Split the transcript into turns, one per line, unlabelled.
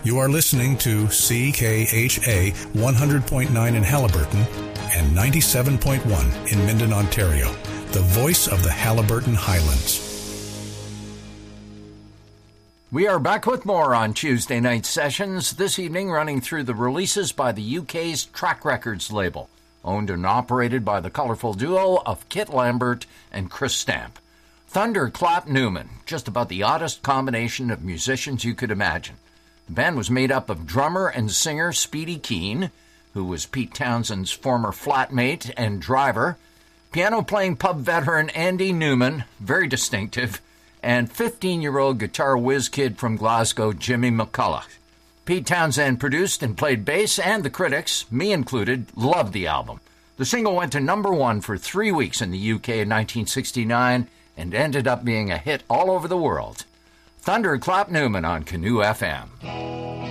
You are listening to CKHA 100.9 in Haliburton and 97.1 in Minden, Ontario, the voice of the Haliburton Highlands.
We are back with more on Tuesday Night Sessions, this evening running through the releases by the UK's Track Records label, owned and operated by the colourful duo of Kit Lambert and Chris Stamp. Thunderclap Newman, just about the oddest combination of musicians you could imagine. The band was made up of drummer and singer Speedy Keene, who was Pete Townshend's former flatmate and driver, piano-playing pub veteran Andy Newman, very distinctive, and 15-year-old guitar whiz kid from Glasgow, Jimmy McCulloch. Pete Townshend produced and played bass, and the critics, me included, loved the album. The single went to number 1 for 3 weeks in the UK in 1969 and ended up being a hit all over the world. Thunderclap Newman on Canoe FM.